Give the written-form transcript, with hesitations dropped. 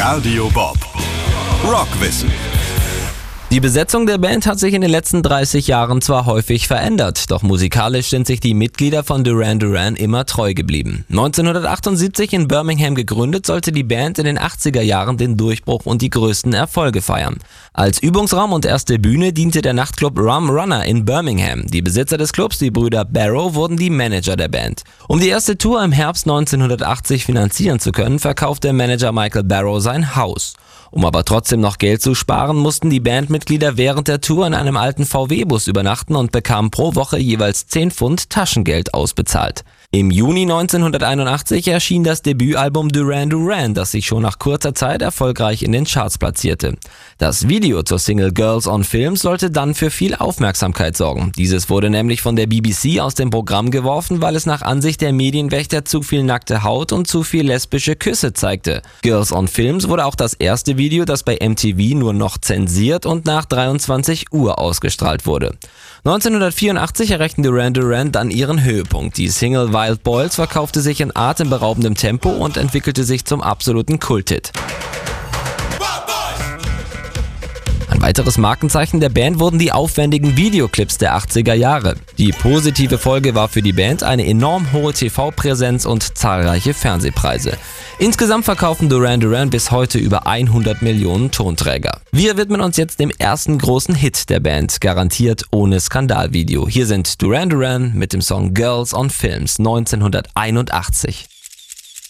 Radio Bob Rockwissen. Die Besetzung der Band hat sich in den letzten 30 Jahren zwar häufig verändert, doch musikalisch sind sich die Mitglieder von Duran Duran immer treu geblieben. 1978 in Birmingham gegründet, sollte die Band in den 80er Jahren den Durchbruch und die größten Erfolge feiern. Als Übungsraum und erste Bühne diente der Nachtclub Rum Runner in Birmingham. Die Besitzer des Clubs, die Brüder Barrow, wurden die Manager der Band. Um die erste Tour im Herbst 1980 finanzieren zu können, verkaufte Manager Michael Barrow sein Haus. Um aber trotzdem noch Geld zu sparen, mussten die Bandmitglieder während der Tour in einem alten VW-Bus übernachten und bekamen pro Woche jeweils 10 Pfund Taschengeld ausbezahlt. Im Juni 1981 erschien das Debütalbum Duran Duran, das sich schon nach kurzer Zeit erfolgreich in den Charts platzierte. Das Video zur Single Girls on Films sollte dann für viel Aufmerksamkeit sorgen. Dieses wurde nämlich von der BBC aus dem Programm geworfen, weil es nach Ansicht der Medienwächter zu viel nackte Haut und zu viel lesbische Küsse zeigte. Girls on Films wurde auch das erste Video, das bei MTV nur noch zensiert und nach 23 Uhr ausgestrahlt wurde. 1984 erreichten Duran Duran dann ihren Höhepunkt. Die Single Wild Boys verkaufte sich in atemberaubendem Tempo und entwickelte sich zum absoluten Kulthit. Ein weiteres Markenzeichen der Band wurden die aufwendigen Videoclips der 80er Jahre. Die positive Folge war für die Band eine enorm hohe TV-Präsenz und zahlreiche Fernsehpreise. Insgesamt verkaufen Duran Duran bis heute über 100 Millionen Tonträger. Wir widmen uns jetzt dem ersten großen Hit der Band, garantiert ohne Skandalvideo. Hier sind Duran Duran mit dem Song Girls on Films 1981.